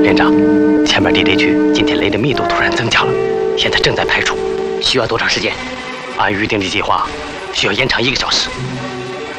连长，前面地雷区今天雷的密度突然增加了，现在正在排除，需要多长时间？按预定的计划，需要延长1个小时。